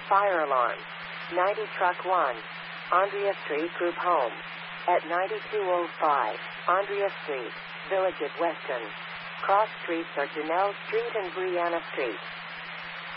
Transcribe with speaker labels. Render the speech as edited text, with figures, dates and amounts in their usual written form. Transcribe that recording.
Speaker 1: Fire alarm. 90 Truck 1. Andrea Street Group Home. At 9205 Andrea Street, Village at Weston. Cross streets are Janelle Street and Brianna Street.